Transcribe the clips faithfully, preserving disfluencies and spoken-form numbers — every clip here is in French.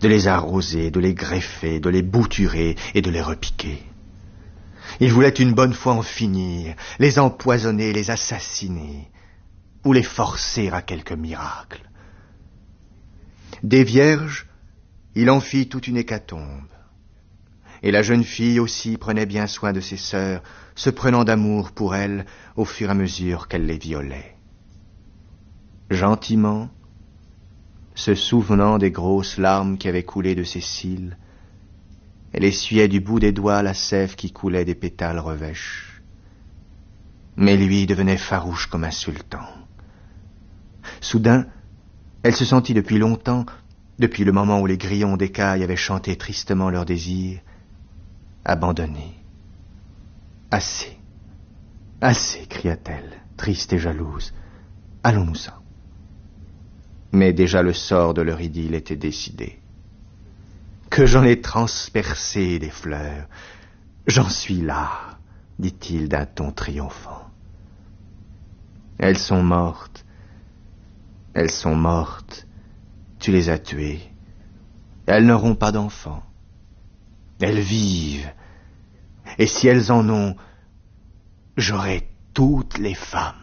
de les arroser, de les greffer, de les bouturer et de les repiquer. Il voulait une bonne fois en finir, les empoisonner, les assassiner, ou les forcer à quelque miracle. Des vierges, il en fit toute une hécatombe. Et la jeune fille aussi prenait bien soin de ses sœurs, se prenant d'amour pour elles au fur et à mesure qu'elle les violait. Gentiment, se souvenant des grosses larmes qui avaient coulé de ses cils, elle essuyait du bout des doigts la sève qui coulait des pétales revêches. Mais lui devenait farouche comme un sultan. Soudain, elle se sentit depuis longtemps, depuis le moment où les grillons d'écailles avaient chanté tristement leur désir, abandonnée. Assez, assez, cria-t-elle, triste et jalouse. Allons-nous-en. Mais déjà le sort de leur idylle était décidé. Que j'en ai transpercé des fleurs. J'en suis là, dit-il d'un ton triomphant. Elles sont mortes. Elles sont mortes. Tu les as tuées. Elles n'auront pas d'enfants. Elles vivent. Et si elles en ont, j'aurai toutes les femmes.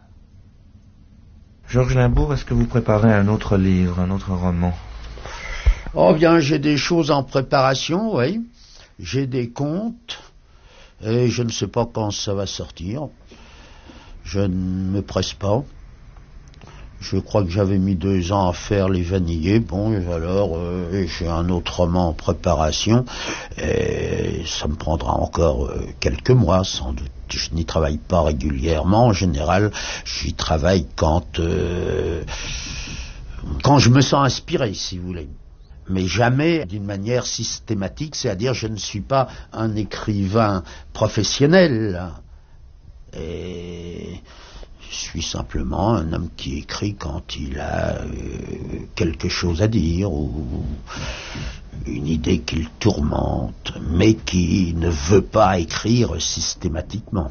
Georges Limbourg, est-ce que vous préparez un autre livre, un autre roman? Oh bien, j'ai des choses en préparation, oui. J'ai des contes, et je ne sais pas quand ça va sortir. Je ne me presse pas. Je crois que j'avais mis deux ans à faire Les Vanillés. Bon, et alors, euh, j'ai un autre roman en préparation, et ça me prendra encore euh, quelques mois, sans doute. Je n'y travaille pas régulièrement. En général, j'y travaille quand, euh, quand je me sens inspiré, si vous voulez. Mais jamais d'une manière systématique, c'est-à-dire je ne suis pas un écrivain professionnel. Et je suis simplement un homme qui écrit quand il a euh, quelque chose à dire ou une idée qu'il tourmente, mais qui ne veut pas écrire systématiquement.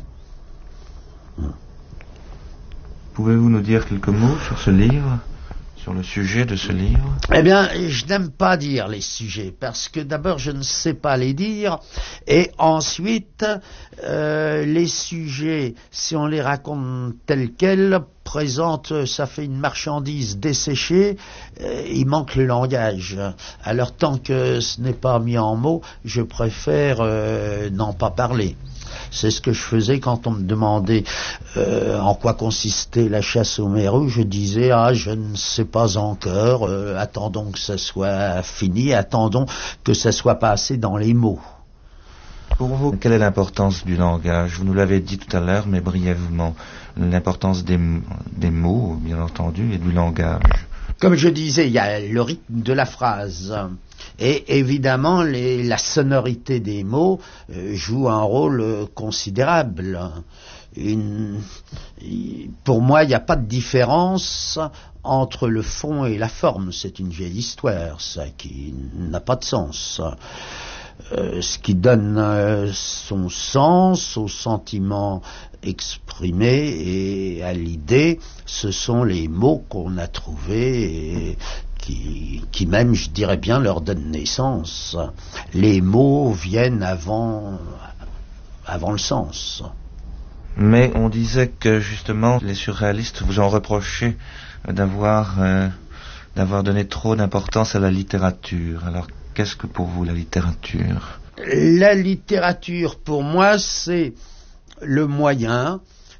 Pouvez-vous nous dire quelques mots sur ce livre, sur le sujet de ce livre? Eh bien, je n'aime pas dire les sujets, parce que d'abord, je ne sais pas les dire, et ensuite, euh, les sujets, si on les raconte tels quels, présentent, ça fait une marchandise desséchée, euh, il manque le langage. Alors, tant que ce n'est pas mis en mots, je préfère euh, n'en pas parler. C'est ce que je faisais quand on me demandait euh, en quoi consistait la chasse aux mérous. Je disais, ah, je ne sais pas encore, euh, attendons que ça soit fini, attendons que ça soit passé dans les mots. Pour vous, quelle est l'importance du langage? Vous nous l'avez dit tout à l'heure, mais brièvement, l'importance des, des mots, bien entendu, et du langage. Comme je disais, il y a le rythme de la phrase. Et évidemment, les, la sonorité des mots euh, joue un rôle euh, considérable. Une, pour moi, il n'y a pas de différence entre le fond et la forme. C'est une vieille histoire, ça, qui n'a pas de sens. Euh, ce qui donne euh, son sens au sentiment exprimé et à l'idée, ce sont les mots qu'on a trouvés et qui, qui même, je dirais bien, leur donnent naissance. Les mots viennent avant, avant le sens. Mais on disait que justement les surréalistes vous ont reproché d'avoir euh, d'avoir donné trop d'importance à la littérature. Alors qu'est-ce que pour vous la littérature? La littérature pour moi c'est le moyen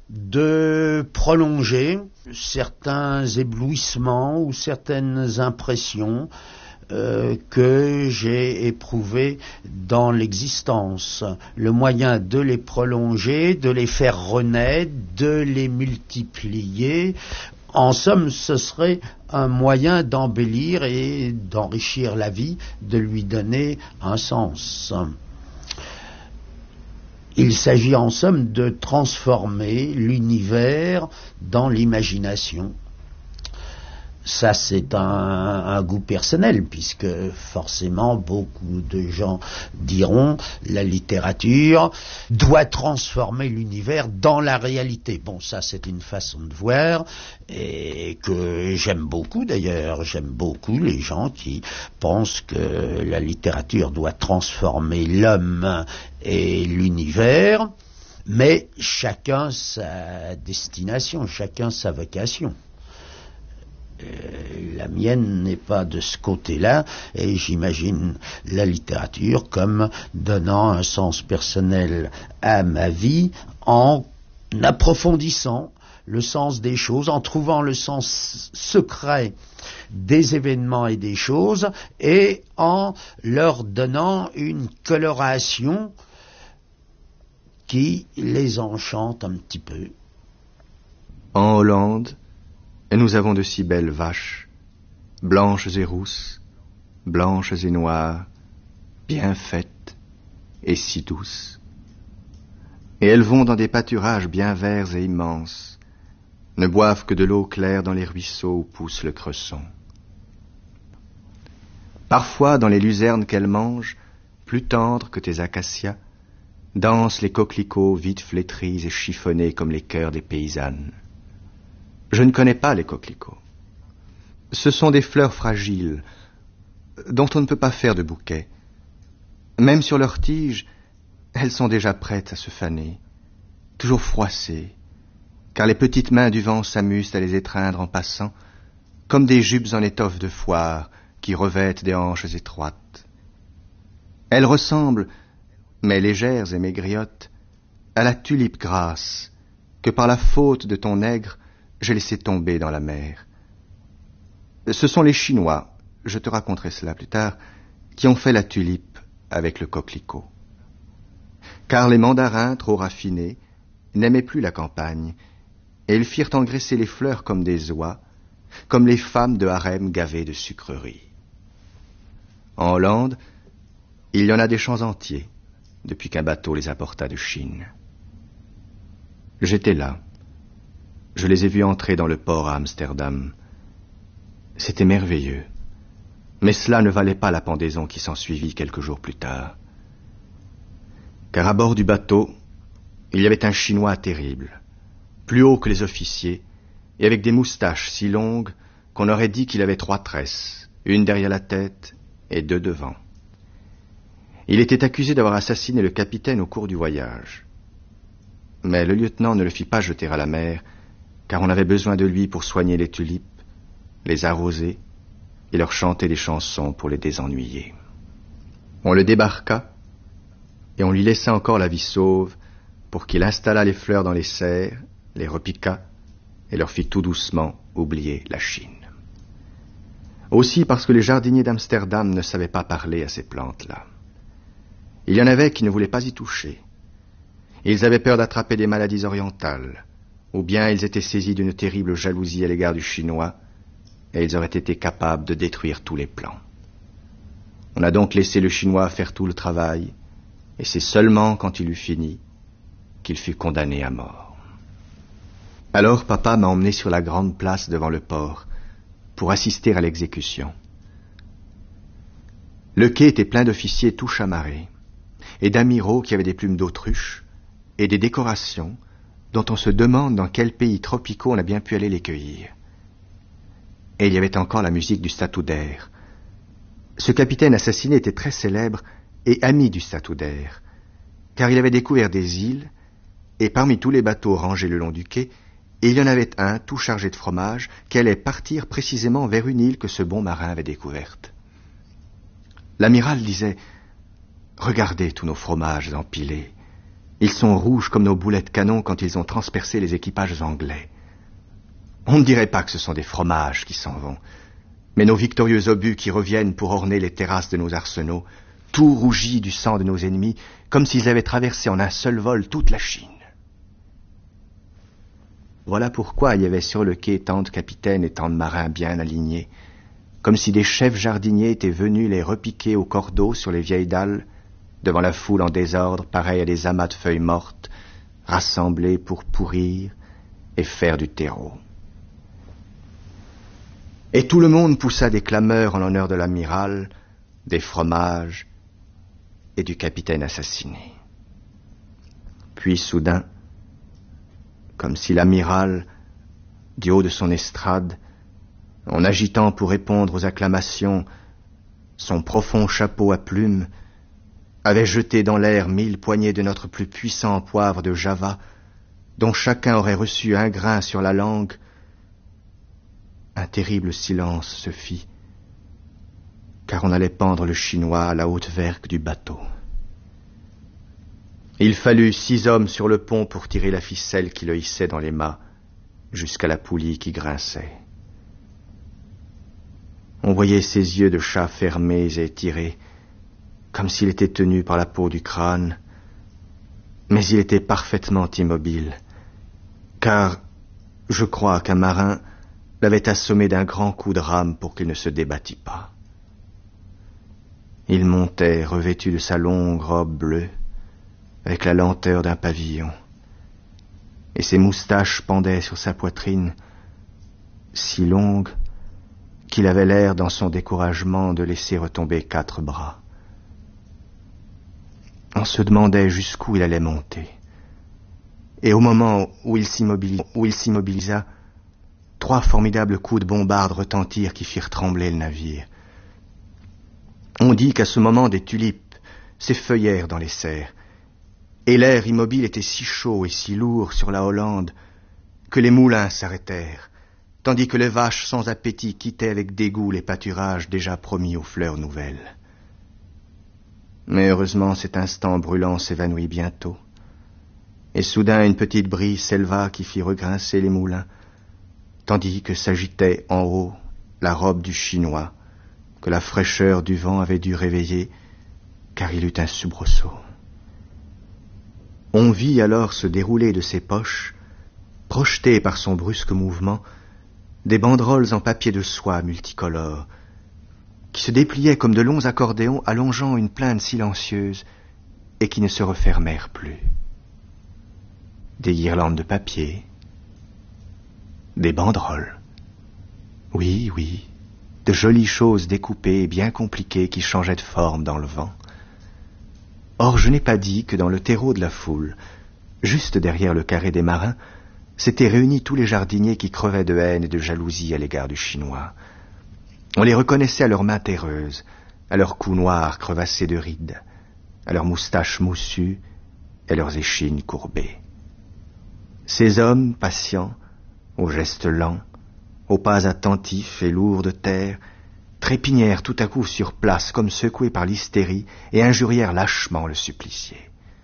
de prolonger certains éblouissements ou certaines impressions euh, que j'ai éprouvées dans l'existence. Le moyen de les prolonger, de les faire renaître, de les multiplier. En somme, ce serait un moyen d'embellir et d'enrichir la vie, de lui donner un sens. Il s'agit en somme de transformer l'univers dans l'imagination. ça c'est un, un goût personnel, puisque forcément beaucoup de gens diront la littérature doit transformer l'univers dans la réalité. Bon, ça c'est une façon de voir, et que j'aime beaucoup d'ailleurs. J'aime beaucoup les gens qui pensent que la littérature doit transformer l'homme et l'univers, mais chacun sa destination, chacun sa vocation. Euh, la mienne n'est pas de ce côté-là, et j'imagine la littérature comme donnant un sens personnel à ma vie en approfondissant le sens des choses, en trouvant le sens secret des événements et des choses, et en leur donnant une coloration qui les enchante un petit peu. En Hollande, nous avons de si belles vaches, blanches et rousses, blanches et noires, bien faites et si douces. Et elles vont dans des pâturages bien verts et immenses, ne boivent que de l'eau claire dans les ruisseaux où pousse le cresson. Parfois, dans les luzernes qu'elles mangent, plus tendres que tes acacias, dansent les coquelicots vite flétris et chiffonnés comme les cœurs des paysannes. Je ne connais pas les coquelicots. Ce sont des fleurs fragiles, dont on ne peut pas faire de bouquet. Même sur leurs tiges, elles sont déjà prêtes à se faner, toujours froissées, car les petites mains du vent s'amusent à les étreindre en passant, comme des jupes en étoffe de foire qui revêtent des hanches étroites. Elles ressemblent, mais légères et maigriottes, à la tulipe grasse que par la faute de ton nègre j'ai laissé tomber dans la mer. Ce sont les Chinois, je te raconterai cela plus tard, qui ont fait la tulipe avec le coquelicot. Car les mandarins, trop raffinés, n'aimaient plus la campagne, et ils firent engraisser les fleurs comme des oies, comme les femmes de harem gavées de sucreries. En Hollande, il y en a des champs entiers, depuis qu'un bateau les apporta de Chine. J'étais là. Je les ai vus entrer dans le port à Amsterdam. C'était merveilleux. Mais cela ne valait pas la pendaison qui s'ensuivit quelques jours plus tard. Car à bord du bateau, il y avait un Chinois terrible, plus haut que les officiers, et avec des moustaches si longues qu'on aurait dit qu'il avait trois tresses, une derrière la tête et deux devant. Il était accusé d'avoir assassiné le capitaine au cours du voyage. Mais le lieutenant ne le fit pas jeter à la mer, car on avait besoin de lui pour soigner les tulipes, les arroser et leur chanter des chansons pour les désennuyer. On le débarqua et on lui laissa encore la vie sauve pour qu'il installât les fleurs dans les serres, les repiquât et leur fit tout doucement oublier la Chine. Aussi parce que les jardiniers d'Amsterdam ne savaient pas parler à ces plantes-là. Il y en avait qui ne voulaient pas y toucher. Ils avaient peur d'attraper des maladies orientales, ou bien ils étaient saisis d'une terrible jalousie à l'égard du Chinois, et ils auraient été capables de détruire tous les plans. On a donc laissé le Chinois faire tout le travail, et c'est seulement quand il eut fini qu'il fut condamné à mort. Alors papa m'a emmené sur la grande place devant le port, pour assister à l'exécution. Le quai était plein d'officiers tout chamarrés, et d'amiraux qui avaient des plumes d'autruche, et des décorations, dont on se demande dans quels pays tropicaux on a bien pu aller les cueillir. Et il y avait encore la musique du Statouder. Ce capitaine assassiné était très célèbre et ami du Statouder, car il avait découvert des îles, et parmi tous les bateaux rangés le long du quai, il y en avait un, tout chargé de fromage, qui allait partir précisément vers une île que ce bon marin avait découverte. L'amiral disait « Regardez tous nos fromages empilés. Ils sont rouges comme nos boulets de canon quand ils ont transpercé les équipages anglais. On ne dirait pas que ce sont des fromages qui s'en vont, mais nos victorieux obus qui reviennent pour orner les terrasses de nos arsenaux, tout rougis du sang de nos ennemis, comme s'ils avaient traversé en un seul vol toute la Chine. » Voilà pourquoi il y avait sur le quai tant de capitaines et tant de marins bien alignés, comme si des chefs jardiniers étaient venus les repiquer au cordeau sur les vieilles dalles, devant la foule en désordre, pareil à des amas de feuilles mortes, rassemblées pour pourrir et faire du terreau. Et tout le monde poussa des clameurs en l'honneur de l'amiral, des fromages et du capitaine assassiné. Puis soudain, comme si l'amiral, du haut de son estrade, en agitant pour répondre aux acclamations son profond chapeau à plumes, avait jeté dans l'air mille poignées de notre plus puissant poivre de Java, dont chacun aurait reçu un grain sur la langue, un terrible silence se fit, car on allait pendre le Chinois à la haute vergue du bateau. Il fallut six hommes sur le pont pour tirer la ficelle qui le hissait dans les mâts jusqu'à la poulie qui grinçait. On voyait ses yeux de chat fermés et tirés, comme s'il était tenu par la peau du crâne, mais il était parfaitement immobile, car je crois qu'un marin l'avait assommé d'un grand coup de rame pour qu'il ne se débattît pas. Il montait, revêtu de sa longue robe bleue, avec la lenteur d'un pavillon, et ses moustaches pendaient sur sa poitrine, si longues qu'il avait l'air, dans son découragement, de laisser retomber quatre bras. On se demandait jusqu'où il allait monter. Et au moment où il s'immobilisa, où il s'immobilisa, trois formidables coups de bombarde retentirent qui firent trembler le navire. On dit qu'à ce moment des tulipes s'effeuillèrent dans les serres, et l'air immobile était si chaud et si lourd sur la Hollande que les moulins s'arrêtèrent, tandis que les vaches sans appétit quittaient avec dégoût les pâturages déjà promis aux fleurs nouvelles. Mais heureusement cet instant brûlant s'évanouit bientôt, et soudain une petite brise s'éleva qui fit regrincer les moulins, tandis que s'agitait en haut la robe du Chinois, que la fraîcheur du vent avait dû réveiller, car il eut un soubresaut. On vit alors se dérouler de ses poches, projetées par son brusque mouvement, des banderoles en papier de soie multicolores, qui se dépliaient comme de longs accordéons allongeant une plainte silencieuse et qui ne se refermèrent plus. Des guirlandes de papier, des banderoles. Oui, oui, de jolies choses découpées et bien compliquées qui changeaient de forme dans le vent. Or, je n'ai pas dit que dans le terreau de la foule, juste derrière le carré des marins, s'étaient réunis tous les jardiniers qui crevaient de haine et de jalousie à l'égard du Chinois. On les reconnaissait à leurs mains terreuses, à leurs cous noirs crevassés de rides, à leurs moustaches moussues et leurs échines courbées. Ces hommes patients, aux gestes lents, aux pas attentifs et lourds de terre, trépignèrent tout à coup sur place comme secoués par l'hystérie et injurièrent lâchement le supplicié.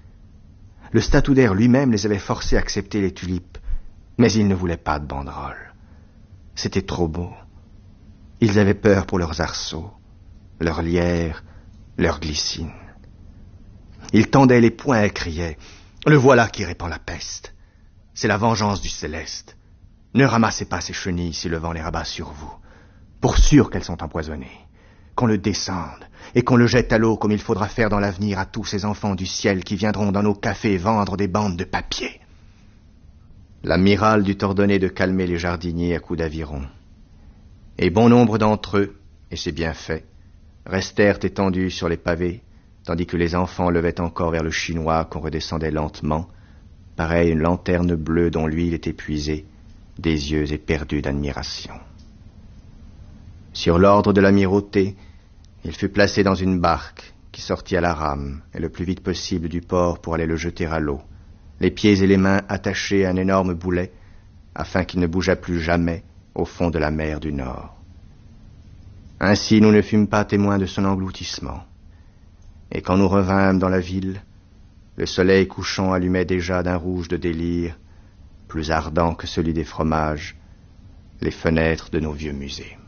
Le statutaire lui-même les avait forcés à accepter les tulipes, mais ils ne voulaient pas de banderoles. C'était trop beau. Ils avaient peur pour leurs arceaux, leurs lierres, leurs glycines. Ils tendaient les poings et criaient « Le voilà qui répand la peste. C'est la vengeance du céleste. Ne ramassez pas ces chenilles si le vent les rabat sur vous. Pour sûr qu'elles sont empoisonnées. Qu'on le descende et qu'on le jette à l'eau comme il faudra faire dans l'avenir à tous ces enfants du ciel qui viendront dans nos cafés vendre des bandes de papier. » L'amiral dut ordonner de calmer les jardiniers à coups d'aviron. Et bon nombre d'entre eux, et c'est bien fait, restèrent étendus sur les pavés, tandis que les enfants levaient encore vers le Chinois qu'on redescendait lentement, pareil à une lanterne bleue dont l'huile est épuisée, des yeux éperdus d'admiration. Sur l'ordre de l'amirauté, il fut placé dans une barque qui sortit à la rame et le plus vite possible du port pour aller le jeter à l'eau, les pieds et les mains attachés à un énorme boulet, afin qu'il ne bougeât plus jamais au fond de la mer du Nord. Ainsi nous ne fûmes pas témoins de son engloutissement, et quand nous revînmes dans la ville, le soleil couchant allumait déjà d'un rouge de délire, plus ardent que celui des fromages, les fenêtres de nos vieux musées.